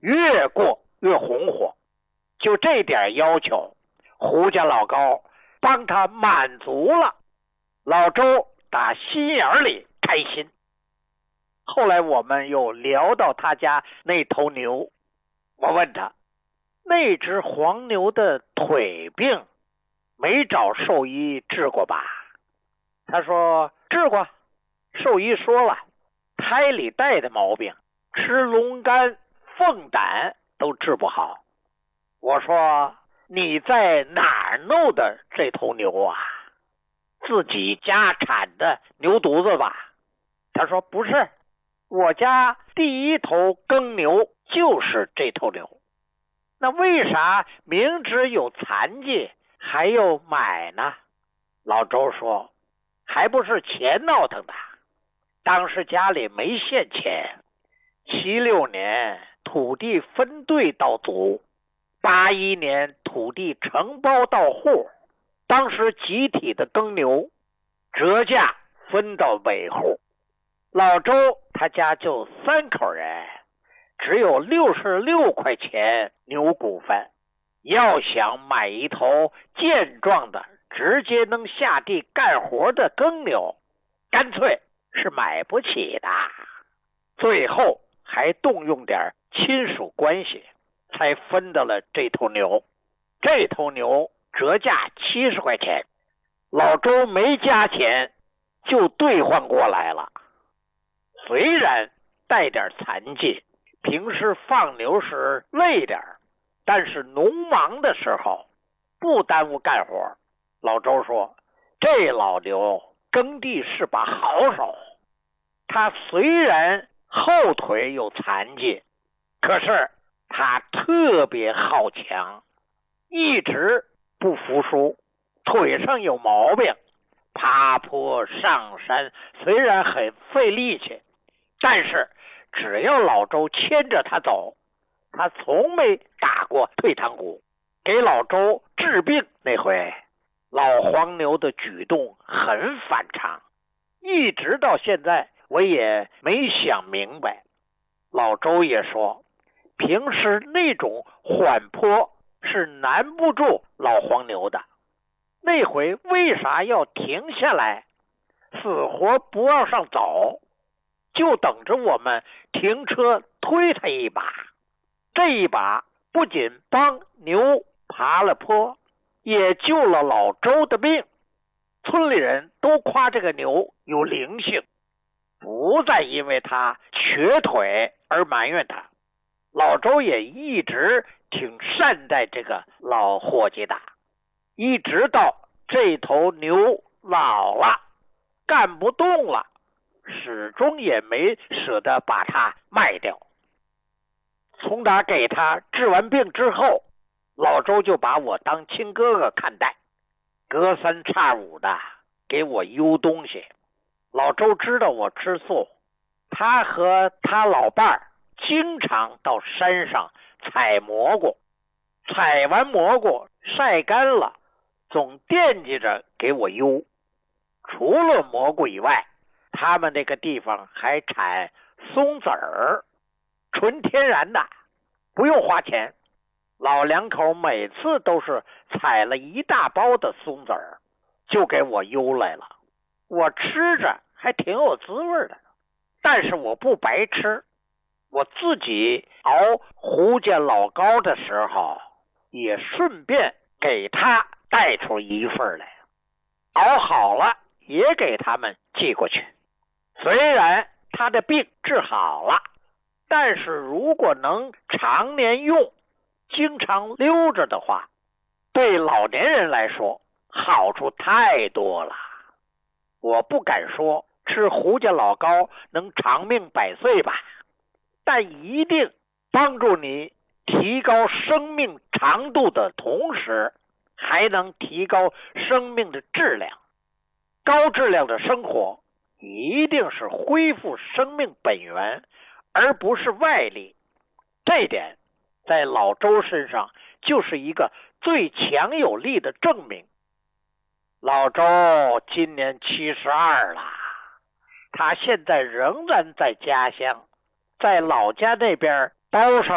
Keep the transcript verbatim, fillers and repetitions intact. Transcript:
越过越红火。就这点要求，胡家老高帮他满足了，老周打心眼里开心。后来我们又聊到他家那头牛，我问他，那只黄牛的腿病没找兽医治过吧？他说治过，兽医说了，胎里带的毛病，吃龙肝凤胆都治不好。我说你在哪儿弄的这头牛啊？自己家产的牛犊子吧？他说不是，我家第一头耕牛就是这头牛。那为啥明知有残疾还要买呢？老周说，还不是钱闹腾的。当时家里没现钱，七六年土地分兑到足，八一年土地承包到户，当时集体的耕牛折价分到每户。老周他家就三口人，只有六十六块钱牛股份，要想买一头健壮的直接能下地干活的耕牛，干脆是买不起的。最后还动用点亲属关系，才分到了这头牛。这头牛折价七十块钱，老周没加钱就兑换过来了。虽然带点残疾，平时放牛时累点，但是农忙的时候不耽误干活。老周说，这老牛耕地是把好手，他虽然后腿有残疾，可是他特别好强，一直不服输，腿上有毛病，爬坡上山虽然很费力气，但是只要老周牵着他走，他从没打过退堂鼓。给老周治病那回，老黄牛的举动很反常，一直到现在我也没想明白。老周也说，平时那种缓坡是难不住老黄牛的，那回为啥要停下来，死活不往上走，就等着我们停车推他一把。这一把不仅帮牛爬了坡，也救了老周的命。村里人都夸这个牛有灵性，不再因为他瘸腿而埋怨他。老周也一直挺善待这个老伙计的，一直到这头牛老了干不动了，始终也没舍得把它卖掉。从打给他治完病之后，老周就把我当亲哥哥看待，隔三差五的给我邮东西。老周知道我吃素，他和他老伴儿经常到山上采蘑菇，采完蘑菇晒干了，总惦记着给我邮。除了蘑菇以外，他们那个地方还产松子儿，纯天然的，不用花钱。老两口每次都是采了一大包的松子儿，就给我邮来了。我吃着还挺有滋味的，但是我不白吃，我自己熬胡家老高的时候，也顺便给他带出一份来，熬好了也给他们寄过去。虽然他的病治好了，但是如果能常年用，经常溜着的话，对老年人来说好处太多了。我不敢说吃胡家老高能长命百岁吧，但一定帮助你提高生命长度的同时，还能提高生命的质量。高质量的生活一定是恢复生命本源，而不是外力。这点在老周身上就是一个最强有力的证明。老周今年七十二了，他现在仍然在家乡，在老家那边包上